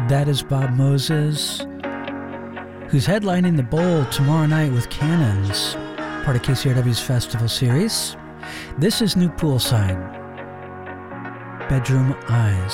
That is Bob Moses, who's headlining the Bowl tomorrow night with Cannons, part of KCRW's festival series. This is New Poolside, Bedroom Eyes.